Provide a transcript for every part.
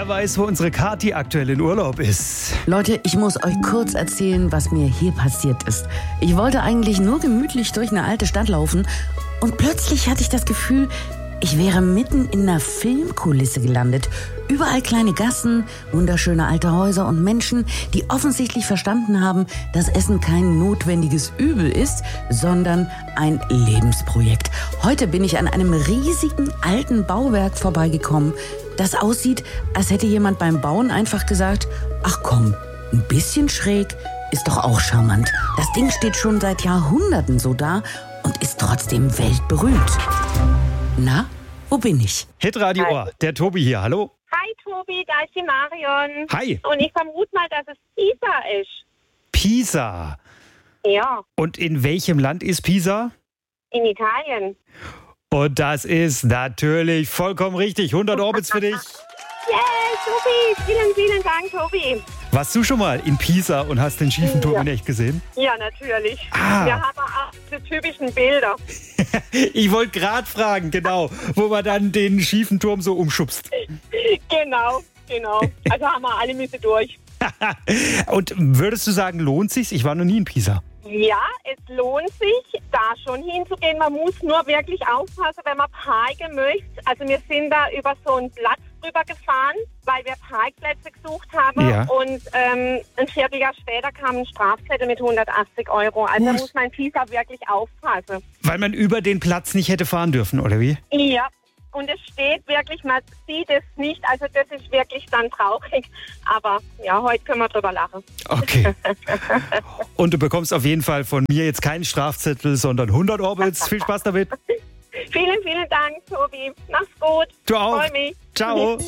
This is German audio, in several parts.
der weiß, wo unsere Kathi aktuell in Urlaub ist. Leute, ich muss euch kurz erzählen, was mir hier passiert ist. Ich wollte eigentlich nur gemütlich durch eine alte Stadt laufen und plötzlich hatte ich das Gefühl, ich wäre mitten in einer Filmkulisse gelandet. Überall kleine Gassen, wunderschöne alte Häuser und Menschen, die offensichtlich verstanden haben, dass Essen kein notwendiges Übel ist, sondern ein Lebensprojekt. Heute bin ich an einem riesigen alten Bauwerk vorbeigekommen, das aussieht, als hätte jemand beim Bauen einfach gesagt, ach komm, ein bisschen schräg ist doch auch charmant. Das Ding steht schon seit Jahrhunderten so da und ist trotzdem weltberühmt. Na, wo bin ich? Hitradio Ohr, der Tobi hier, hallo. Hi Tobi, da ist die Marion. Hi. Und ich vermute mal, dass es Pisa ist. Pisa. Ja, Und in welchem Land ist Pisa? in Italien. Und das ist natürlich vollkommen richtig. 100 Orbits für dich. Yes, Tobi, vielen, vielen Dank, Tobi. Warst du schon mal in Pisa und hast den schiefen Turm in echt gesehen? Ja, natürlich. Ah. Wir haben auch die typischen Bilder. Ich wollte gerade fragen, genau, wo man dann den schiefen Turm so umschubst. Genau. Also haben wir alle Mitte durch. Und würdest du sagen, lohnt sich's? Ich war noch nie in Pisa. Ja, es lohnt sich, da schon hinzugehen. Man muss nur wirklich aufpassen, wenn man parken möchte. Also wir sind da über so einen Platz drüber gefahren, weil wir Parkplätze gesucht haben. Ja. Und ein Vierteljahr später kam ein Strafzettel mit 180 €. Also da muss man in Pisa wirklich aufpassen. Weil man über den Platz nicht hätte fahren dürfen, oder wie? Ja. Und es steht wirklich, man sieht es nicht, also das ist wirklich dann traurig. Aber ja, heute können wir drüber lachen. Okay. Und du bekommst auf jeden Fall von mir jetzt keinen Strafzettel, sondern 100 Orbits. Viel Spaß damit. Vielen, vielen Dank, Tobi. Mach's gut. Du auch. Freu mich. Ciao.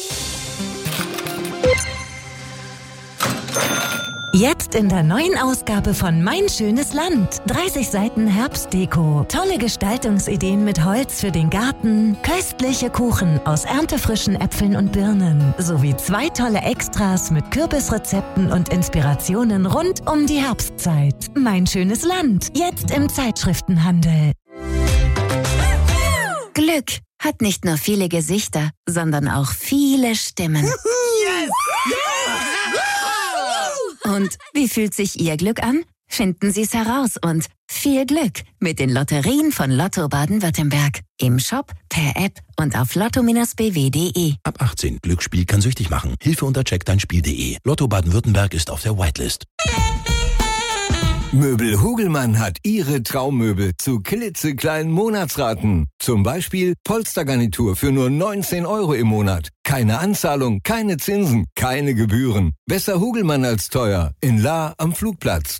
Jetzt in der neuen Ausgabe von Mein schönes Land. 30 Seiten Herbstdeko. Tolle Gestaltungsideen mit Holz für den Garten. Köstliche Kuchen aus erntefrischen Äpfeln und Birnen. Sowie 2 tolle Extras mit Kürbisrezepten und Inspirationen rund um die Herbstzeit. Mein schönes Land. Jetzt im Zeitschriftenhandel. Glück hat nicht nur viele Gesichter, sondern auch viele Stimmen. Und wie fühlt sich Ihr Glück an? Finden Sie es heraus und viel Glück mit den Lotterien von Lotto Baden-Württemberg. Im Shop, per App und auf lotto-bw.de. Ab 18. Glücksspiel kann süchtig machen. Hilfe unter checkdeinspiel.de. Lotto Baden-Württemberg ist auf der Whitelist. Möbel Hugelmann hat Ihre Traummöbel zu klitzekleinen Monatsraten. Zum Beispiel Polstergarnitur für nur 19 € im Monat. Keine Anzahlung, keine Zinsen, keine Gebühren. Besser Hugelmann als teuer. In Lahr am Flugplatz.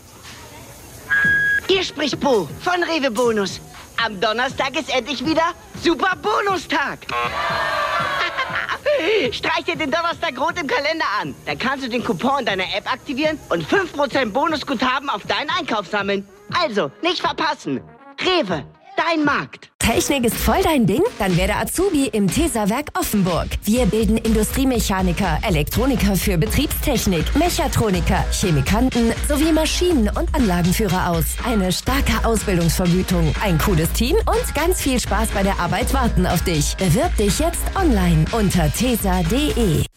Hier spricht Bo von Rewe Bonus. Am Donnerstag ist endlich wieder Super Bonustag. Streich dir den Donnerstag rot im Kalender an. Dann kannst du den Coupon deiner App aktivieren und 5% Bonusguthaben auf deinen Einkauf sammeln. Also, nicht verpassen. Rewe, dein Markt. Technik ist voll dein Ding? Dann werde Azubi im Tesa-Werk Offenburg. Wir bilden Industriemechaniker, Elektroniker für Betriebstechnik, Mechatroniker, Chemikanten sowie Maschinen- und Anlagenführer aus. Eine starke Ausbildungsvergütung, ein cooles Team und ganz viel Spaß bei der Arbeit warten auf dich. Bewirb dich jetzt online unter tesa.de.